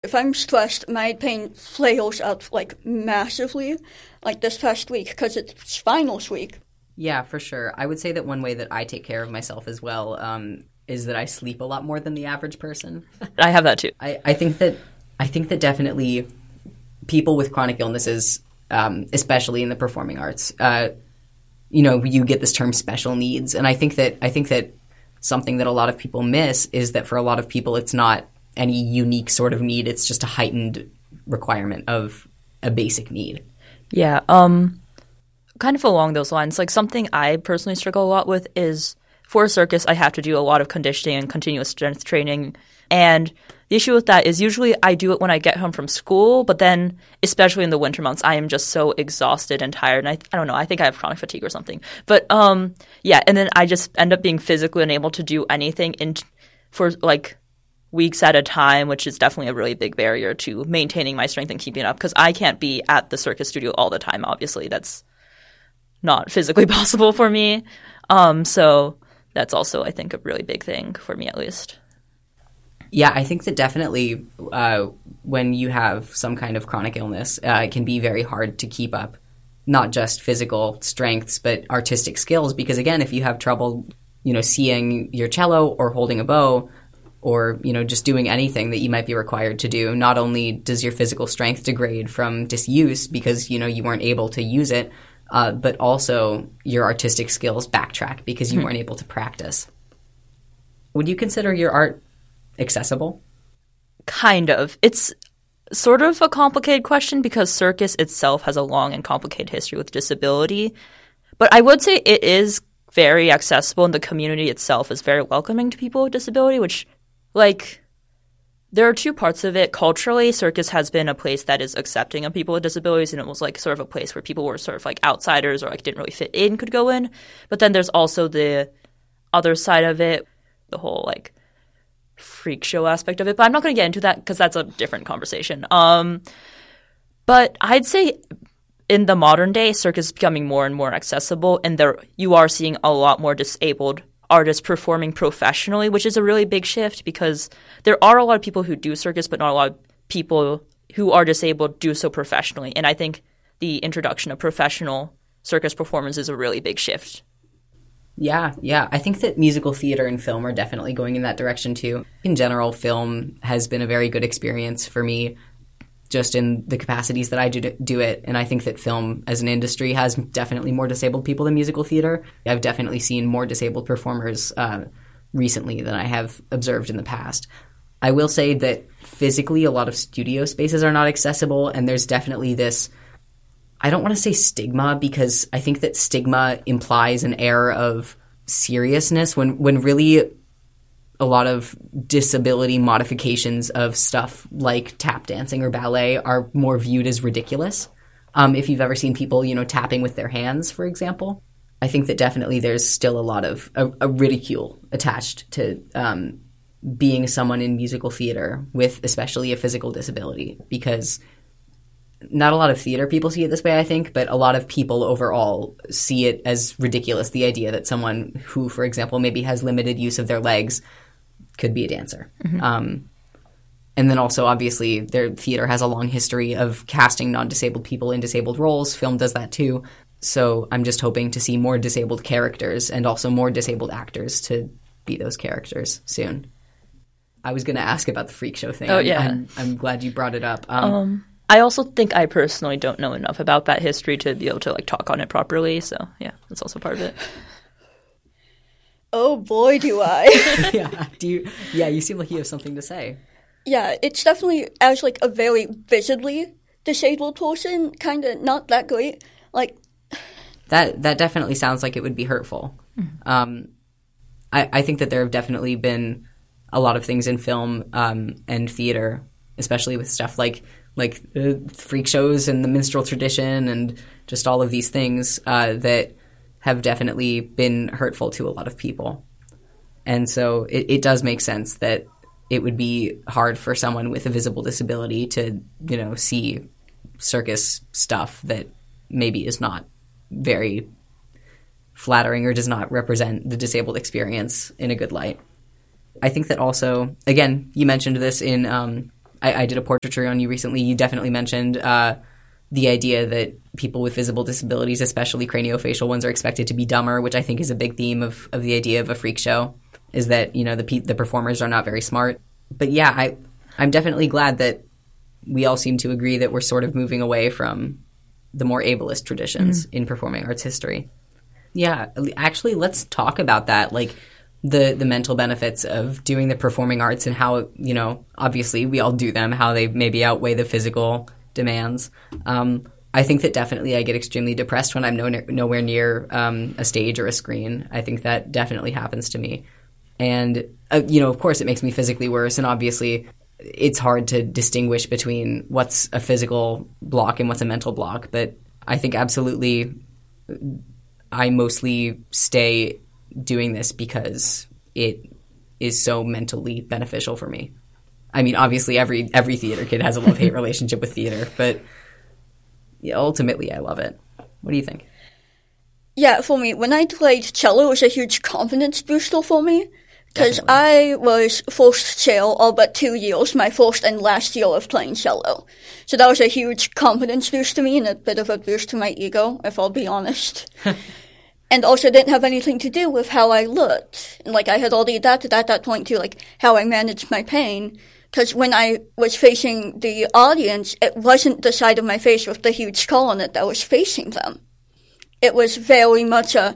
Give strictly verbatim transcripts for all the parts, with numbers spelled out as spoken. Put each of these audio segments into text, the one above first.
if I'm stressed, my pain flails up, like, massively, like this past week, because it's finals week. Yeah, for sure. I would say that one way that I take care of myself as well um, is that I sleep a lot more than the average person. I have that too. I, I think that I think that definitely people with chronic illnesses, um, especially in the performing arts, uh, you know, you get this term special needs, and I think that I think that something that a lot of people miss is that for a lot of people, it's not any unique sort of need. It's just a heightened requirement of a basic need. Yeah. Um, kind of along those lines, like something I personally struggle a lot with is for a circus, I have to do a lot of conditioning and continuous strength training. And the issue with that is usually I do it when I get home from school, but then especially in the winter months, I am just so exhausted and tired. And I, I don't know, I think I have chronic fatigue or something. But um, yeah, and then I just end up being physically unable to do anything in for like weeks at a time, which is definitely a really big barrier to maintaining my strength and keeping it up, because I can't be at the circus studio all the time, obviously. That's not physically possible for me. Um, so that's also, I think, a really big thing for me at least. Yeah, I think that definitely uh, when you have some kind of chronic illness, uh, it can be very hard to keep up not just physical strengths, but artistic skills. Because again, if you have trouble, you know, seeing your cello or holding a bow, or, you know, just doing anything that you might be required to do, not only does your physical strength degrade from disuse because, you know, you weren't able to use it, uh, but also your artistic skills backtrack because you mm-hmm. weren't able to practice. Would you consider your art accessible? Kind of. It's sort of a complicated question because circus itself has a long and complicated history with disability. But I would say it is very accessible, and the community itself is very welcoming to people with disability, which, like, there are two parts of it. Culturally, circus has been a place that is accepting of people with disabilities, and it was, like, sort of a place where people were sort of, like, outsiders or, like, didn't really fit in could go in. But then there's also the other side of it, the whole, like, freak show aspect of it. But I'm not going to get into that because that's a different conversation. Um, but I'd say in the modern day, circus is becoming more and more accessible, and there you are seeing a lot more disabled artists performing professionally, which is a really big shift because there are a lot of people who do circus, but not a lot of people who are disabled do so professionally. And I think the introduction of professional circus performance is a really big shift. Yeah, yeah. I think that musical theater and film are definitely going in that direction too. In general, film has been a very good experience for me just in the capacities that I do, do it. And I think that film as an industry has definitely more disabled people than musical theater. I've definitely seen more disabled performers uh, recently than I have observed in the past. I will say that physically a lot of studio spaces are not accessible, and there's definitely this, I don't want to say stigma, because I think that stigma implies an air of seriousness when, when really a lot of disability modifications of stuff like tap dancing or ballet are more viewed as ridiculous. Um, if you've ever seen people, you know, tapping with their hands, for example, I think that definitely there's still a lot of a, a ridicule attached to um, being someone in musical theater with especially a physical disability, because not a lot of theater people see it this way, I think, but a lot of people overall see it as ridiculous, the idea that someone who, for example, maybe has limited use of their legs could be a dancer. Mm-hmm. Um, and then also, obviously, their theater has a long history of casting non-disabled people in disabled roles. Film does that too. So I'm just hoping to see more disabled characters and also more disabled actors to be those characters soon. I was going to ask about the freak show thing. Oh, yeah. I'm, I'm glad you brought it up. Um, um, I also think I personally don't know enough about that history to be able to like talk on it properly. So, yeah, that's also part of it. Oh boy, do I. yeah, do you? Yeah, you seem like you have something to say. Yeah, it's definitely, as like a very visibly disabled person, kind of not that great. Like that that definitely sounds like it would be hurtful. Mm-hmm. Um, I, I think that there have definitely been a lot of things in film um, and theater, especially with stuff like like uh, freak shows and the minstrel tradition and just all of these things uh, that have definitely been hurtful to a lot of people. And so it, it does make sense that it would be hard for someone with a visible disability to, you know, see circus stuff that maybe is not very flattering or does not represent the disabled experience in a good light. I think that also, again, you mentioned this in um, I, I did a portraiture on you recently. You definitely mentioned uh, the idea that people with visible disabilities, especially craniofacial ones, are expected to be dumber, which I think is a big theme of, of the idea of a freak show, is that, you know, the pe- the performers are not very smart. But yeah, I, I'm definitely glad that we all seem to agree that we're sort of moving away from the more ableist traditions mm-hmm. in performing arts history. Yeah, actually, let's talk about that, like the the mental benefits of doing the performing arts and how, you know, obviously we all do them, how they maybe outweigh the physical demands. Um, I think that definitely I get extremely depressed when I'm no, nowhere near um, a stage or a screen. I think that definitely happens to me. And, uh, you know, of course it makes me physically worse, and obviously it's hard to distinguish between what's a physical block and what's a mental block. But I think absolutely I mostly stay doing this because it is so mentally beneficial for me. I mean, obviously every every theater kid has a love-hate relationship with theater, but yeah, ultimately I love it. What do you think? Yeah, for me, when I played cello, it was a huge confidence booster for me. Because I was forced to fail all but two years, my first and last year of playing cello. So that was a huge confidence boost to me and a bit of a boost to my ego, if I'll be honest. And also didn't have anything to do with how I looked. And, like, I had already adapted at that point to, like, how I managed my pain. Because when I was facing the audience, it wasn't the side of my face with the huge skull on it that was facing them. It was very much a,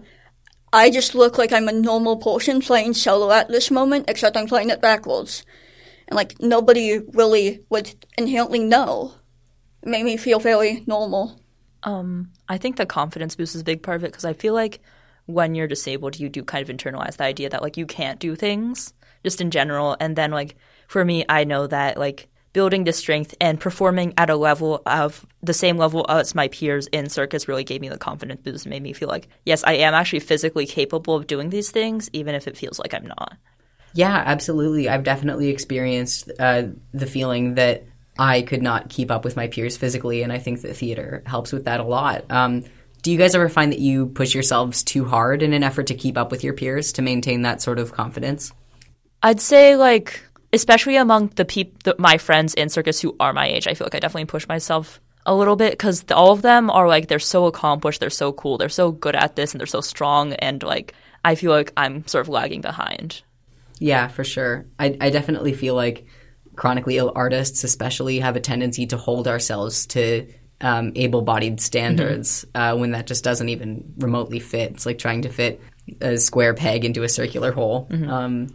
I just look like I'm a normal person playing cello at this moment, except I'm playing it backwards. And, like, nobody really would inherently know. It made me feel very normal. Um, I think the confidence boost is a big part of it, because I feel like when you're disabled, you do kind of internalize the idea that, like, you can't do things just in general. And then, like, for me, I know that, like, building this strength and performing at a level of the same level as my peers in circus really gave me the confidence boost and made me feel like, yes, I am actually physically capable of doing these things, even if it feels like I'm not. Yeah, absolutely. I've definitely experienced uh, the feeling that I could not keep up with my peers physically, and I think that theater helps with that a lot. Um, do you guys ever find that you push yourselves too hard in an effort to keep up with your peers to maintain that sort of confidence? I'd say, like, especially among the peop- the, my friends in circus who are my age, I feel like I definitely push myself a little bit, because all of them are, like, they're so accomplished, they're so cool, they're so good at this, and they're so strong, and, like, I feel like I'm sort of lagging behind. Yeah, for sure. I, I definitely feel like chronically ill artists especially have a tendency to hold ourselves to um, able-bodied standards mm-hmm. uh, when that just doesn't even remotely fit. It's like trying to fit a square peg into a circular hole. Mm-hmm. Um,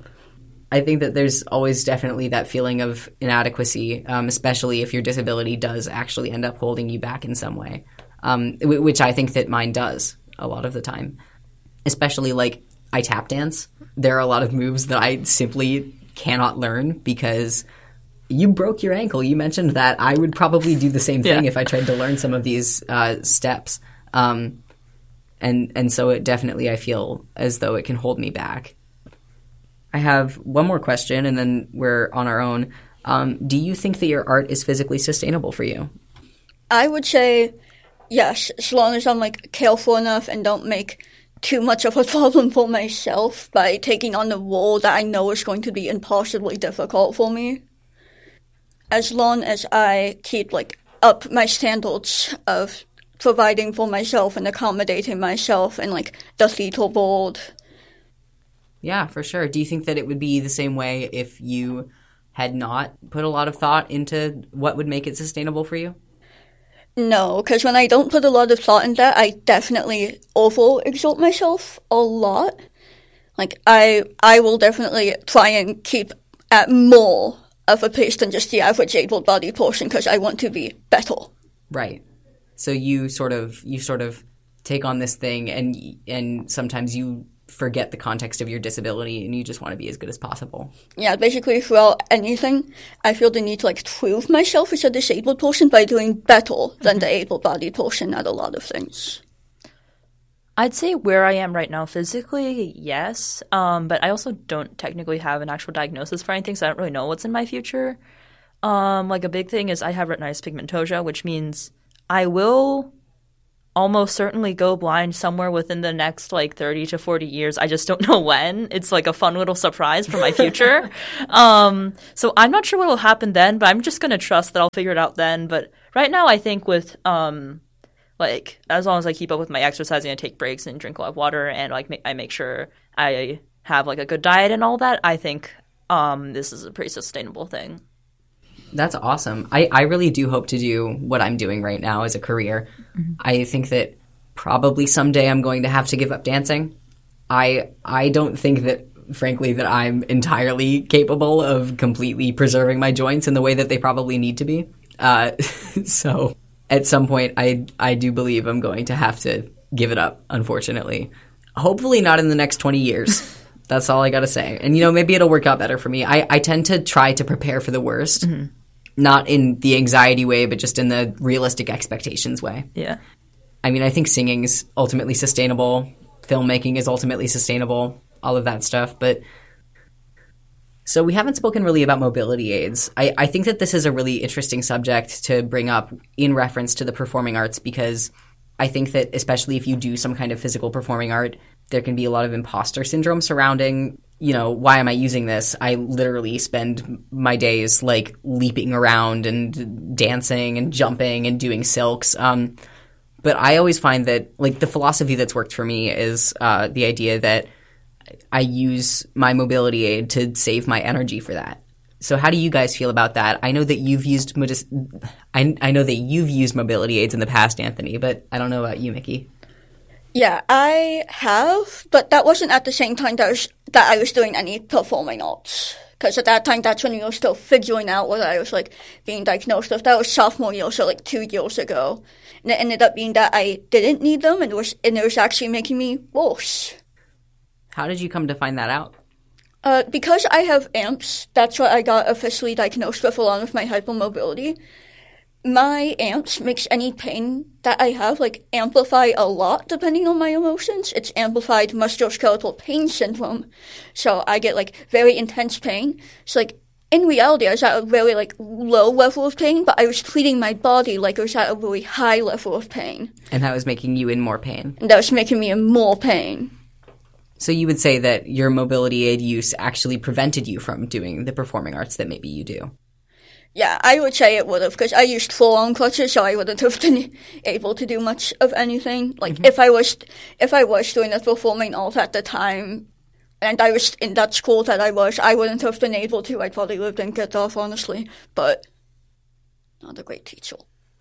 I think that there's always definitely that feeling of inadequacy, um, especially if your disability does actually end up holding you back in some way, um, w- which I think that mine does a lot of the time. Especially, like, I tap dance. There are a lot of moves that I simply cannot learn because you broke your ankle. You mentioned that. I would probably do the same thing yeah. if I tried to learn some of these uh, steps. Um, and and so it definitely, I feel as though it can hold me back. I have one more question, and then we're on our own. Um, do you think that your art is physically sustainable for you? I would say yes, as long as I'm, like, careful enough and don't make too much of a problem for myself by taking on the role that I know is going to be impossibly difficult for me. As long as I keep, like, up my standards of providing for myself and accommodating myself in, like, the theater world. Yeah, for sure. Do you think that it would be the same way if you had not put a lot of thought into what would make it sustainable for you? No, because when I don't put a lot of thought in that, I definitely over-exert myself a lot. Like, I I will definitely try and keep at more of a pace than just the average able-bodied person because I want to be better. Right. So you sort of you sort of take on this thing, and and sometimes you forget the context of your disability and you just want to be as good as possible. Yeah, basically throughout anything, I feel the need to, like, prove myself as a disabled person by doing better than mm-hmm. the able-bodied person at a lot of things. I'd say where I am right now physically, yes, um, but I also don't technically have an actual diagnosis for anything, so I don't really know what's in my future. Um, like, a big thing is I have retinitis pigmentosa, which means I will almost certainly go blind somewhere within the next like thirty to forty years. I just don't know when. It's like a fun little surprise for my future. um, so I'm not sure what will happen then, but I'm just going to trust that I'll figure it out then. But right now I think with um, like as long as I keep up with my exercising, I take breaks and drink a lot of water, and like ma- I make sure I have like a good diet and all that, I think um, this is a pretty sustainable thing. That's awesome. I, I really do hope to do what I'm doing right now as a career. Mm-hmm. I think that probably someday I'm going to have to give up dancing. I I don't think that, frankly, that I'm entirely capable of completely preserving my joints in the way that they probably need to be. Uh, so at some point, I I do believe I'm going to have to give it up, unfortunately. Hopefully not in the next twenty years. That's all I got to say. And, you know, maybe it'll work out better for me. I, I tend to try to prepare for the worst. Mm-hmm. Not in the anxiety way, but just in the realistic expectations way. Yeah. I mean, I think singing is ultimately sustainable. Filmmaking is ultimately sustainable. All of that stuff. But so we haven't spoken really about mobility aids. I, I think that this is a really interesting subject to bring up in reference to the performing arts, because I think that especially if you do some kind of physical performing art, there can be a lot of imposter syndrome surrounding, you know, why am I using this? I literally spend my days like leaping around and dancing and jumping and doing silks. Um, but I always find that like the philosophy that's worked for me is uh, the idea that I use my mobility aid to save my energy for that. So how do you guys feel about that? I know that you've used I, I know that you've used mobility aids in the past, Anthony, but I don't know about you, Mickey. Yeah, I have, but that wasn't at the same time that I was, that I was doing any performing arts. Because at that time, that's when you were still figuring out what I was, like, being diagnosed with. That was sophomore year, so, like, two years ago. And it ended up being that I didn't need them, and it was, and it was actually making me worse. How did you come to find that out? Uh, because I have A M Ps, that's what I got officially diagnosed with along with my hypermobility. My A M Ps makes any pain that I have, like, amplify a lot depending on my emotions. It's amplified musculoskeletal pain syndrome. So I get, like, very intense pain. So, like, in reality, I was at a very, like, low level of pain, but I was treating my body like I was at a really high level of pain. And that was making you in more pain. And that was making me in more pain. So you would say that your mobility aid use actually prevented you from doing the performing arts that maybe you do? Yeah, I would say it would have, because I used full-on crutches, so I wouldn't have been able to do much of anything. Like, mm-hmm. if I was if I was doing the performing art at the time, and I was in that school that I was, I wouldn't have been able to. I'd probably lived in Githoff, honestly, but not a great teacher.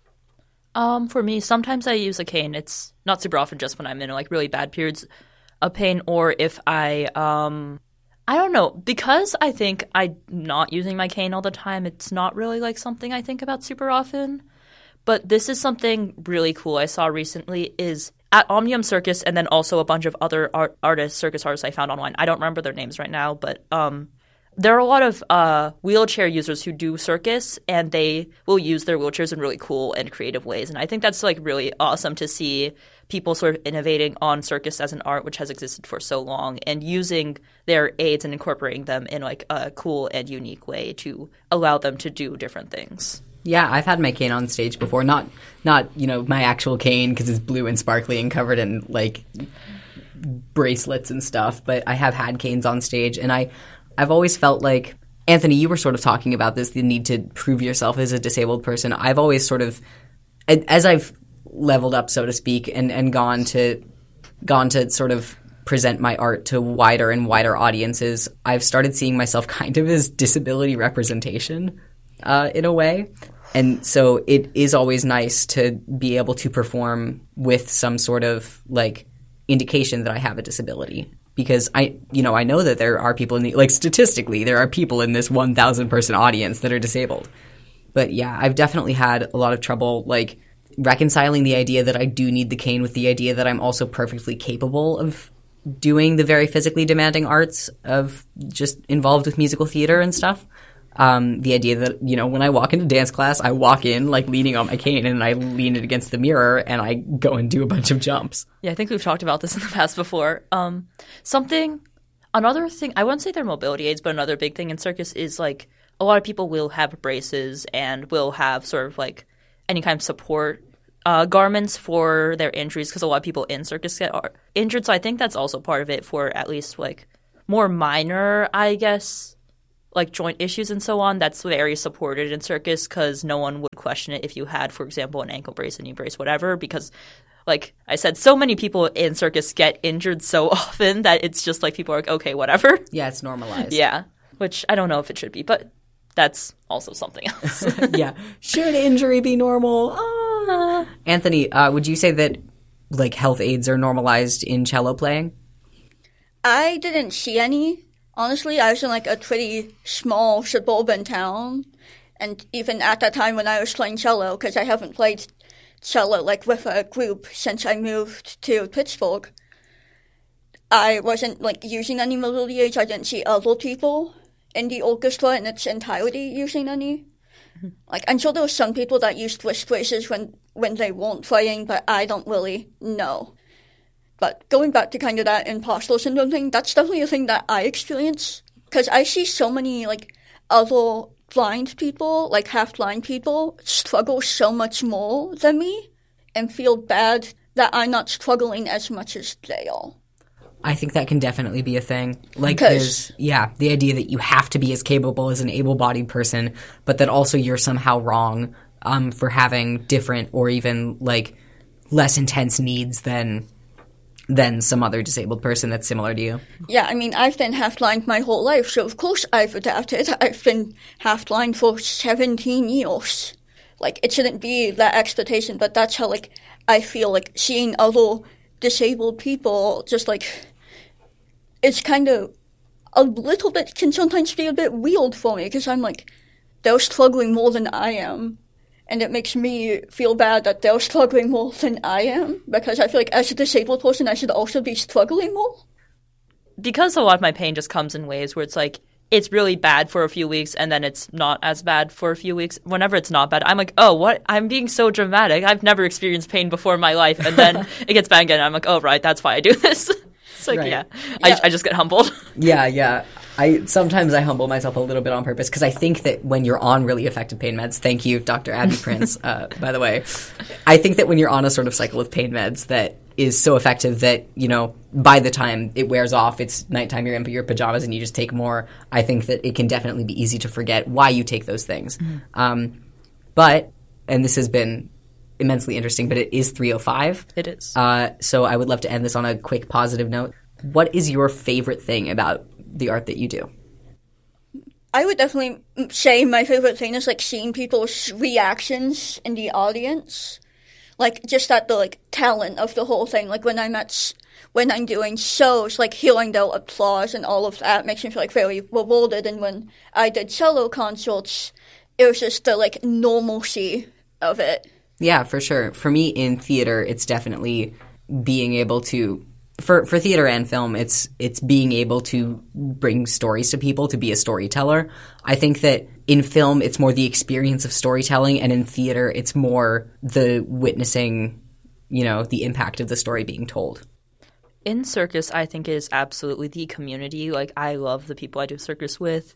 Um, for me, sometimes I use a cane. It's not super often, just when I'm in, like, really bad periods of pain, or if I, um... I don't know, because I think I'm not using my cane all the time, it's not really like something I think about super often. But this is something really cool I saw recently is at Omnium Circus, and then also a bunch of other art- artists, circus artists I found online. I don't remember their names right now, but um, there are a lot of uh, wheelchair users who do circus, and they will use their wheelchairs in really cool and creative ways. And I think that's like really awesome to see people sort of innovating on circus as an art which has existed for so long, and using their aids and incorporating them in like a cool and unique way to allow them to do different things. Yeah, I've had my cane on stage before. Not, not you know, my actual cane because it's blue and sparkly and covered in like bracelets and stuff. But I have had canes on stage, and I, I've always felt like, Anthony, you were sort of talking about this, the need to prove yourself as a disabled person. I've always sort of, as I've leveled up, so to speak, and, and gone to gone to sort of present my art to wider and wider audiences, I've started seeing myself kind of as disability representation uh, in a way. And so it is always nice to be able to perform with some sort of like indication that I have a disability. Because I, you know, I know that there are people in the, like statistically, there are people in this one thousand person audience that are disabled. But yeah, I've definitely had a lot of trouble like reconciling the idea that I do need the cane with the idea that I'm also perfectly capable of doing the very physically demanding arts of just involved with musical theater and stuff. Um, the idea that, you know, when I walk into dance class, I walk in like leaning on my cane and I lean it against the mirror and I go and do a bunch of jumps. Yeah, I think we've talked about this in the past before. Um, something, another thing, I wouldn't say they're mobility aids, but another big thing in circus is like a lot of people will have braces and will have sort of like any kind of support uh, garments for their injuries, because a lot of people in circus get are injured. So I think that's also part of it for at least like more minor, I guess, like joint issues and so on. That's very supported in circus because no one would question it if you had, for example, an ankle brace, a knee brace, whatever, because like I said, so many people in circus get injured so often that it's just like people are like, okay, whatever. Yeah, it's normalized. Yeah, which I don't know if it should be, but that's also something else. Yeah. Should injury be normal? Uh, Anthony, uh, would you say that like health aids are normalized in cello playing? I didn't see any. Honestly, I was in like a pretty small suburban town. And even at that time when I was playing cello, because I haven't played cello like with a group since I moved to Pittsburgh, I wasn't like using any mobility aids. I didn't see other people in the orchestra in its entirety using any. Mm-hmm. Like I'm sure there were some people that used wrist braces when when they weren't playing, but I don't really know. But going back to kind of that imposter syndrome thing, that's definitely a thing that I experience because I see so many like other blind people, like half-blind people, struggle so much more than me and feel bad that I'm not struggling as much as they are. I think that can definitely be a thing. Like there's, yeah, the idea that you have to be as capable as an able-bodied person, but that also you're somehow wrong um, for having different or even like less intense needs than than some other disabled person that's similar to you. Yeah, I mean, I've been half-blind my whole life, so of course I've adapted. I've been half-blind for seventeen years. Like, it shouldn't be that expectation, but that's how, like, I feel like seeing other disabled people just, like, it's kind of a little bit, can sometimes be a bit weird for me, because I'm like, they're struggling more than I am. And it makes me feel bad that they're struggling more than I am, because I feel like as a disabled person, I should also be struggling more. Because a lot of my pain just comes in waves where it's like, it's really bad for a few weeks, and then it's not as bad for a few weeks. Whenever it's not bad, I'm like, oh, what? I'm being so dramatic. I've never experienced pain before in my life. And then it gets bad again, and I'm like, oh, right, that's why I do this. It's like, right. yeah, yeah. I, I just get humbled. Yeah, yeah. I sometimes I humble myself a little bit on purpose because I think that when you're on really effective pain meds, thank you, Doctor Abby Prince, uh, by the way, I think that when you're on a sort of cycle of pain meds that is so effective that, you know, by the time it wears off, it's nighttime, you're in your pajamas and you just take more, I think that it can definitely be easy to forget why you take those things. Mm-hmm. Um, but, and this has been immensely interesting, but it is three oh five. It is. Uh, so I would love to end this on a quick positive note. What is your favorite thing about the art that you do? I would definitely say my favorite thing is like seeing people's reactions in the audience, like just at the like talent of the whole thing. Like when I'm at when I'm doing shows, like hearing their applause and all of that makes me feel like very rewarded. And when I did cello concerts, it was just the like normalcy of it. Yeah, for sure. For me in theater, it's definitely being able to. For for theater and film, it's it's being able to bring stories to people, to be a storyteller. I think that in film, it's more the experience of storytelling, and in theater, it's more the witnessing, you know, the impact of the story being told. In circus, I think it is absolutely the community. Like, I love the people I do circus with.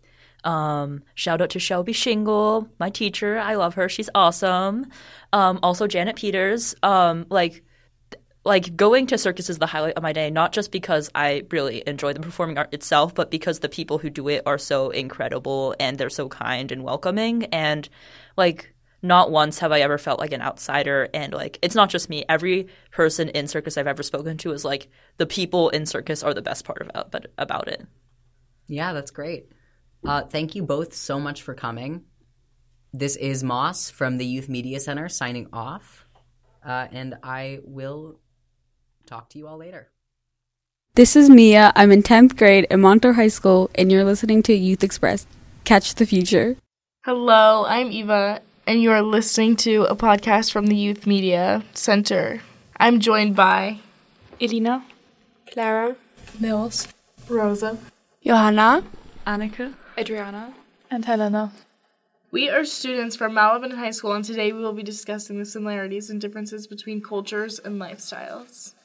Um, shout out to Shelby Shingle, my teacher. I love her. She's awesome. Um, also, Janet Peters. Um, like... Like, going to circus is the highlight of my day, not just because I really enjoy the performing art itself, but because the people who do it are so incredible and they're so kind and welcoming. And, like, not once have I ever felt like an outsider. And, like, it's not just me. Every person in circus I've ever spoken to is, like, the people in circus are the best part about, about it. Yeah, that's great. Uh, thank you both so much for coming. This is Moss from the Youth Media Center signing off. Uh, and I will... talk to you all later. This is Mia. I'm in tenth grade at Montour High School, and you're listening to Youth Express. Catch the future. Hello, I'm Eva, and you are listening to a podcast from the Youth Media Center. I'm joined by Elina, Clara, Nils, Rosa, Johanna, Annika, Adriana, and Helena. We are students from Malaban High School, and today we will be discussing the similarities and differences between cultures and lifestyles.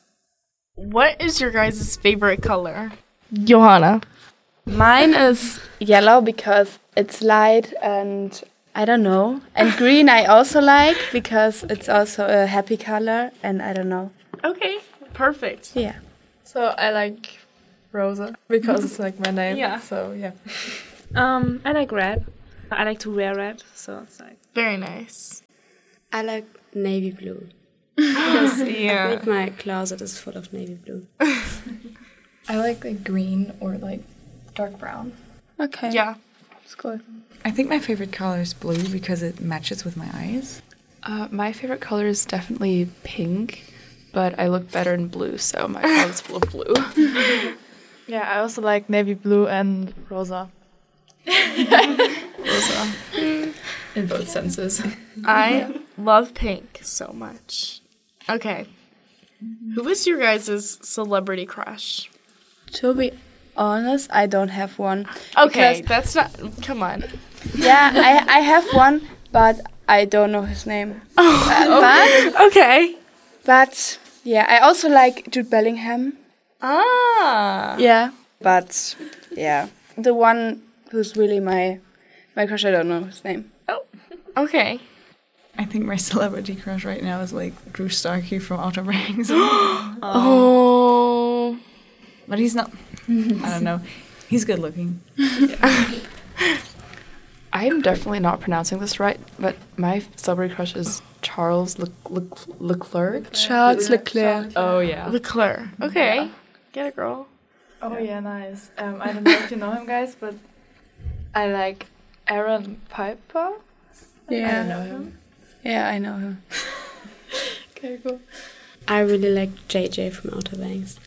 What is your guys' favorite color? Johanna. Mine is yellow because it's light and I don't know. And green I also like because it's also a happy color and I don't know. Okay, perfect. Yeah. So I like Rosa because it's like my name. Yeah. So yeah. Um, I like red. I like to wear red, so it's like Very nice. I like navy blue. Yeah. I think my closet is full of navy blue. I like like green or like dark brown. Okay. Yeah. It's good. I think my favorite color is blue because it matches with my eyes. Uh, my favorite color is definitely pink, but I look better in blue, so my closet's full of blue. Yeah, I also like navy blue and rosa. Rosa. In both senses. I love pink so much. Okay. Who is your guys' celebrity crush? To be honest, I don't have one. Okay, Because- that's not. Come on. Yeah, I, I have one, but I don't know his name. Uh, but, Okay. but, yeah, I also like Jude Bellingham. Ah. Yeah. But, yeah, the one who's really my, my crush, I don't know his name. Okay. I think my celebrity crush right now is like Drew Starkey from Outer Banks. Oh. But he's not. I don't know. He's good looking. I'm definitely not pronouncing this right, but my celebrity crush is Charles Le- Le- Leclerc. Charles Leclerc. Oh yeah. Leclerc. Okay. Get it, girl. Oh yeah, nice. Um, I don't know if you know him, guys, but I like Aaron Piper. Yeah. I don't know him. Yeah, I know him. Okay, cool. I really like J J from Outer Banks.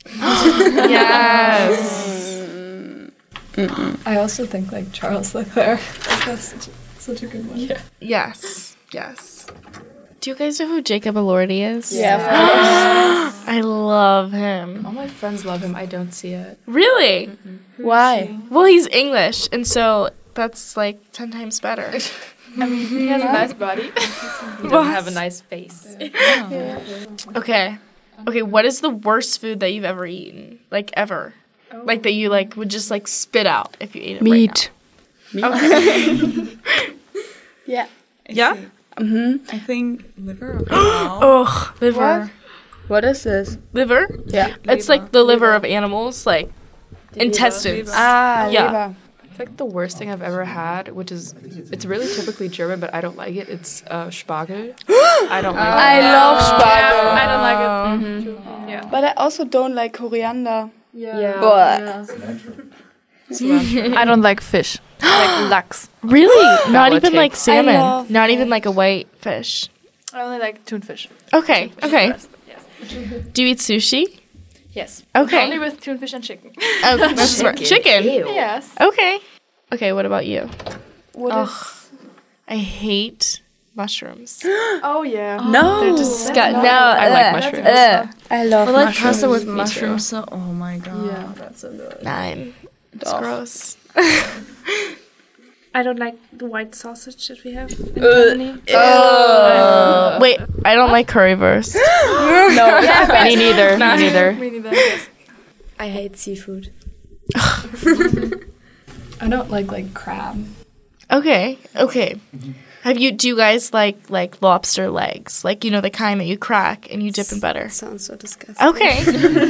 Yes. I also think like Charles Leclerc. That's such a, such a good one. Yeah. Yes. Yes. Do you guys know who Jacob Elordi is? Yeah. I love him. All my friends love him. I don't see it. Really? Why? Well, he's English, and so that's like ten times better. I mean, he has a nice body. He doesn't have a nice face. Okay. Okay, what is the worst food that you've ever eaten? Like, ever? Like, that you, like, would just, like, spit out if you ate it Meat. right now? Okay. Yeah. Yeah? Mm-hmm. I think liver or cow. Ugh, liver. What? What is this? Liver? Yeah. It's like the liver of animals, like, intestines. Ah, Yeah. liver. It's like the worst thing I've ever had, which is, it's really typically German, but I don't like it. It's uh, Spargel. I don't like I it. love spargel. I don't like it. Mm-hmm. Yeah. But I also don't like coriander. Yeah. But I don't like fish. I like lachs. Really? Not Valid even take. like salmon? love Not even like a white fish? I only like tunfish. Okay, okay. Do you eat sushi? Yes. Okay. Only with tunfish and chicken. Oh, that's smart. Chicken? Yes. Okay. Okay, what about you? what Ugh. is... I hate mushrooms. Oh yeah. No. They're disgusting. No, I like ugh, mushrooms. ugh. I love I like mushrooms. pasta with too. mushrooms. So, oh my god. Yeah, that's so good. Nine. It's Ugh. gross. I don't like the white sausage that we have in Germany. Uh, Wait, I don't like currywurst. No. Yeah, Me neither. Me neither. Me neither. I hate seafood. I don't like like crab. Okay, okay. Have you? Do you guys like like lobster legs? Like, you know, the kind that you crack and you dip in butter. Sounds so disgusting. Okay.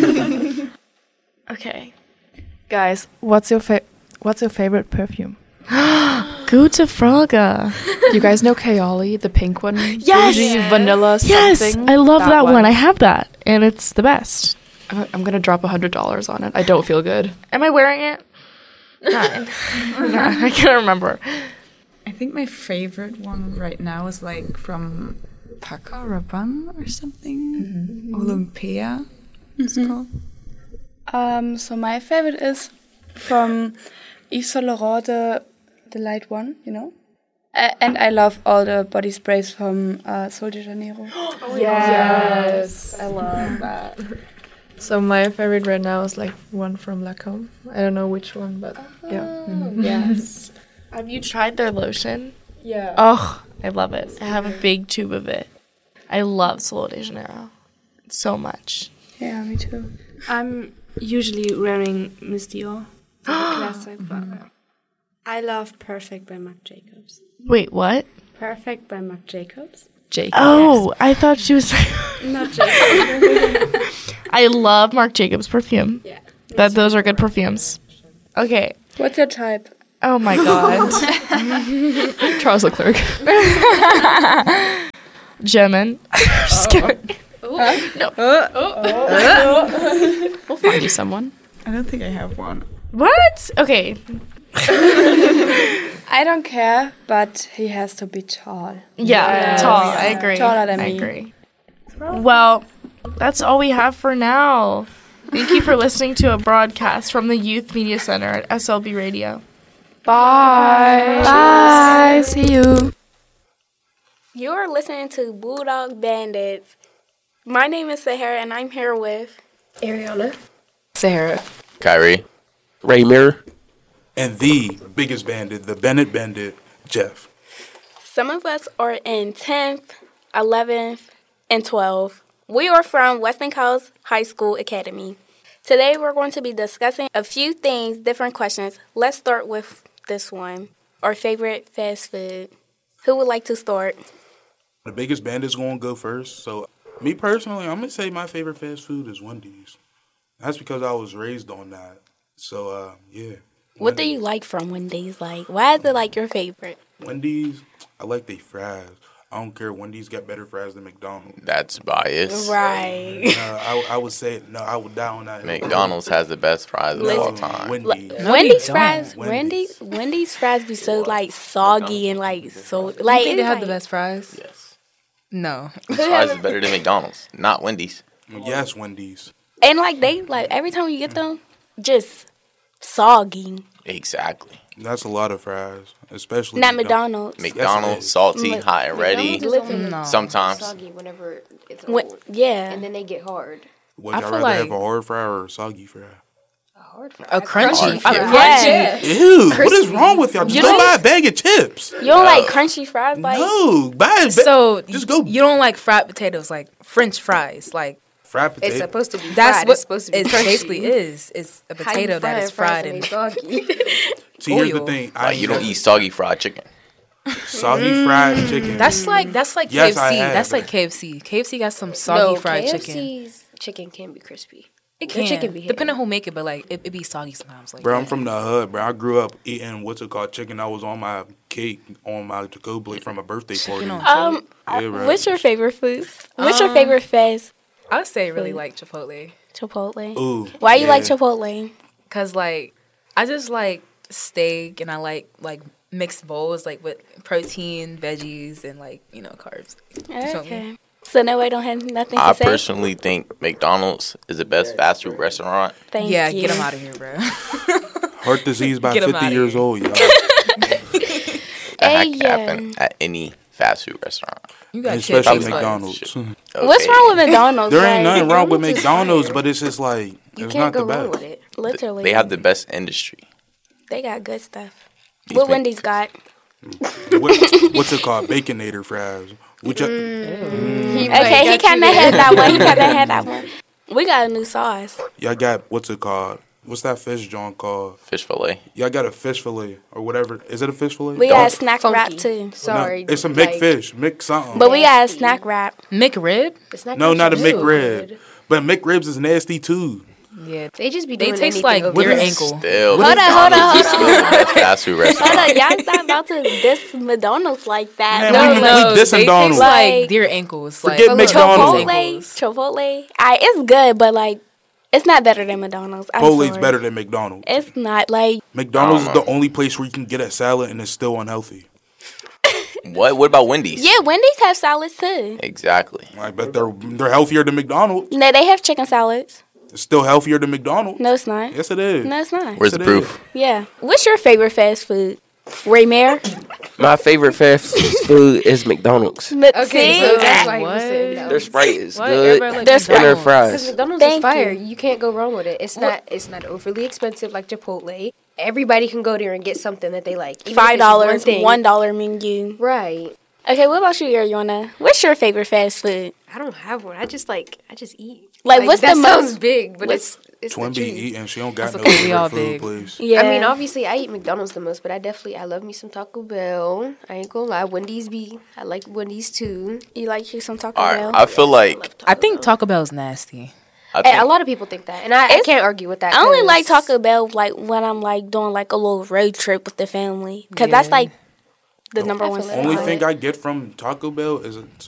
Okay. Guys, what's your fa- what's your favorite perfume? Gute Frage. You guys know Kaoli, the pink one? Yes! Bougie vanilla Yes, something? I love that, That one. one. I have that, and it's the best. I'm, I'm gonna drop a hundred dollars on it. I don't feel good. Am I wearing it? Nine. No, I can't remember. I think my favorite one right now is like from Paco Rabanne or something. Olympia, it's called. Um, so my favorite is from Yves Saint Laurent, the, the light one, you know? Uh, and I love all the body sprays from uh, Sol de Janeiro. Yes, I love that. So my favorite right now is like one from Lancome. I don't know which one, but yeah. Yes. Have you tried their lotion? Yeah. Oh, I love it. I have a big tube of it. I love Sol de Janeiro so much. Yeah, me too. I'm usually wearing Miss Dior for the classic, but I love Perfect by Marc Jacobs. Wait, what? Perfect by Marc Jacobs. Jacobs. Oh, I thought she was. Not Jacobs. I love Marc Jacobs perfume. Yeah. That those are good perfumes. Okay. What's your type? Oh my god. Charles Leclerc. German. Just kidding. Huh? No. Uh, uh, we'll find you someone. I don't think I have one. What? Okay. I don't care, but he has to be tall. Yeah, Yes. tall. I agree. Taller than I me. agree. Well, that's all we have for now. Thank you for listening to a broadcast from the Youth Media Center at S L B Radio. Bye. Bye. See you. You're listening to Bulldog Bandits. My name is Sahara, and I'm here with Ariana, Sarah, Kyrie, Raymir, and the biggest bandit, the Bennett Bandit, Jeff. Some of us are in tenth, eleventh, and twelfth. We are from Weston Coast High School Academy. Today we're going to be discussing a few things, different questions. Let's start with this one. Our favorite fast food. Who would like to start? The biggest bandit's going to go first. So, me personally, I'm going to say my favorite fast food is Wendy's. That's because I was raised on that. So, uh, yeah. What do you like from Wendy's? Like, why is it like your favorite? Wendy's, I like their fries. I don't care. Wendy's got better fries than McDonald's. That's biased. Right. No, I, I would say, no, I would die on that. McDonald's has the best fries of all time. Wendy's. No, Wendy's fries, Wendy's, Wendy's fries be so like soggy and like so like. You think it's they have like, the best fries? Yes. No. The fries is better than McDonald's, not Wendy's. Yes, Wendy's. And like they like every time you get them, just soggy. Exactly. That's a lot of fries, especially Not McDonald's. McDonald's, salty, Mc- hot and ready. No. Sometimes. Soggy whenever it's When- old. yeah. And then they get hard. Would I y'all feel rather like- have a hard fry or a soggy fry? A hard fry. A crunchy. Hard A fry. crunchy. Ew, what is wrong with y'all? Just You go don't- buy a bag of chips. You don't like crunchy fries, like No, buy a ba- So just go you don't like fried potatoes, like French fries, like fried potato. It's supposed to be that's fried. what It's supposed to be it crunchy. basically is. It's a How you potato that fry is fries fried and in they soggy? See, here's the oil. thing. I Like, you ain't don't never- eat soggy fried chicken. soggy fried chicken. That's like that's like Yes, K I F C. have. That's like K F C. K F C got some soggy no, fried K F chicken. C's chicken can be crispy. It Their can, chicken be depending on who make it, but like it, it be soggy sometimes. Like Bro, I'm from the hood, bro. I grew up eating what's it called chicken that was on my cake on my to-go plate from a birthday party. on um. Yeah, bro. What's your favorite food? What's your Um, favorite fast I would say really food? like Chipotle. Chipotle? Ooh, Why you like yeah. Chipotle? Cause like I just like steak and I like like mixed bowls like with protein, veggies, and like you know carbs. You feel me? Okay. So no, I don't have nothing to I say. personally think McDonald's is the best fast food restaurant. Thank yeah, you. get them out of here, bro. Heart disease by Get 'em fifty outta years here. old, y'all. That Hey, can yeah. happen at any fast food restaurant. You got Especially kids, like, McDonald's. What's wrong with McDonald's? There ain't Like, nothing wrong with McDonald's is McDonald's, fire. but it's just like You it's can't not go the wrong best. with it. Literally, They have the best industry. They got good stuff. These What Mc- Wendy's got? What, what's it called? Baconator fries. Which Okay, he kind of had that one. He kind of had that one. We got a new sauce. y'all got what's it called? What's that fish John called? Fish fillet. Y'all got a fish fillet or whatever. Is it a fish fillet? We Don't- got a snack Funky. wrap too. No, Sorry. it's a like, McFish, Mc something. But we got a snack wrap. McRib. It's not no, not a good. McRib. But McRibs is nasty too. Yeah, They just be they doing taste anything like over deer there. ankle. Still, Hold on, hold on, McDonald's is hold still the best fast food Hold restaurant. on, y'all not about to diss McDonald's like that. Man, No, we- no, we they dissing taste Donald. like Like- deer ankles. Forget like, McDonald's. Chipotle, ankles. Chipotle. I, it's good, but like, it's not better than McDonald's. I'm Chipotle's sorry. better than McDonald's. It's not like McDonald's is I don't the only place where you can get a salad and it's still unhealthy. What? What about Wendy's? yeah, Wendy's have salads too. Exactly. I bet they're they're healthier than McDonald's. No, they have chicken salads. It's still healthier than McDonald's. No, it's not. Yes, it is. No, it's not. Where's the Yes, it proof? Yeah. What's your favorite fast food? Raymare? My favorite fast food is McDonald's. Okay, so that's why What? you said no. Their Sprite is What? good. Everybody like Their And their McDonald's. Because fries. McDonald's Thank is fire. you. You. can't go wrong with it. It's not. It's not overly expensive like Chipotle. Everybody can go there and get something that they like. Even if Five it's one dollars, thing. one dollar menu. Right. Okay, what about you, Ariana? What's your favorite fast food? I don't have one. I just like I just eat. Like, what's that the sounds most big, but what's- it's it's Twin the be truth. eating. She don't got That's no okay, we all favorite food, big. please. Yeah. I mean, obviously, I eat McDonald's the most, but I definitely I love me some Taco Bell. I ain't gonna lie, Wendy's be I like Wendy's too. You like you some Taco All right, Bell? I feel like I think Taco Bell's nasty. I And think a lot of people think that, and I, I It's- can't argue with that. I only 'cause- like Taco Bell like when I'm like doing like a little road trip with the family, cause that's Yeah. like the number The one. feel spot. only thing I get from Taco Bell is a,